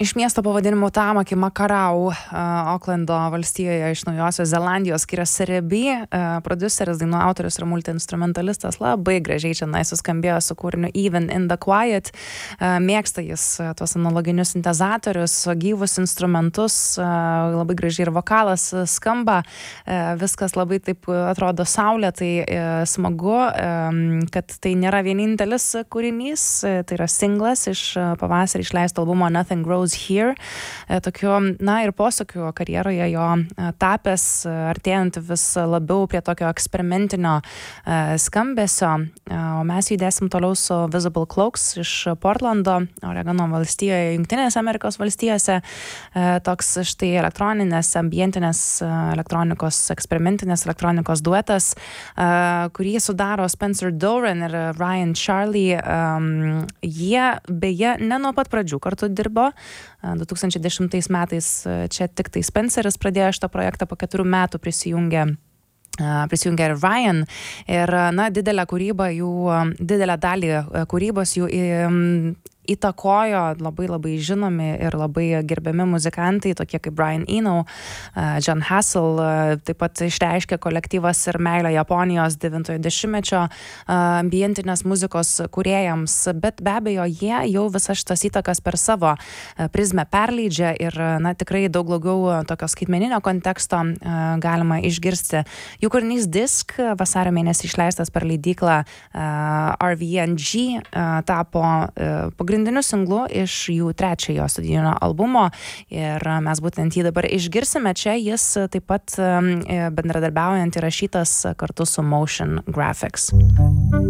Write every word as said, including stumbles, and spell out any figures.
Iš miesto pavadinimu Tamaki Makarau, Oklando valstijoje iš Naujosios Zelandijos kilęs Rebi, prodiuseris, dainų autorius ir multiinstrumentalistas, labai gražiai čia suskambėjo su kūriniu Even in the Quiet. Mėgsta jis tuos analoginius sintezatorius, gyvus instrumentus, labai gražiai ir vokalas skamba, viskas labai taip atrodo saulė, tai smagu, kad tai nėra vienintelis kūrinys, tai yra singlas iš pavasarį išleisto albumo Nothing Grows Here, tokiu, na ir posūkiu karjeroje jo tapęs, artėjant vis labiau prie tokio eksperimentinio skambesio, o mes judėsim toliau su Visible Cloaks iš Portlando, Oregono valstijoje, Jungtinėse Amerikos valstijose, toks štai elektroninės, ambientinės elektronikos, eksperimentinės elektronikos duetas, kurį sudaro Spencer Doran ir Ryan Charlie. Jie beje ne nuo pat pradžių kartu dirbo. du tūkstančiai dešimtais metais čia tik tai Spenceris pradėjo šitą projektą, po keturių metų prisijungė prisijungė ir Ryan, ir na, didelę kūrybą jų, didelę dalį kūrybos jų įtakojo labai labai žinomi ir labai gerbiami muzikantai, tokie kaip Brian Eno, John Hassel, taip pat išreiškė kolektyvas ir meilę Japonijos devintojo dešimtmečio ambientinės muzikos kūrėjams, bet be abejo jie jau visas šitas įtakas per savo prizmę perleidžia ir na, tikrai daug daugiau tokio skaitmeninio konteksto galima išgirsti. Jų kūrinys Disk vasario mėnesį išleistas per leidyklą R V N G tapo pagrindiniu singlu iš jų trečiojo studijinio albumo ir mes būtent jį dabar išgirsime. Čia jis taip pat bendradarbiaujant įrašytas kartu su Motion Graphics.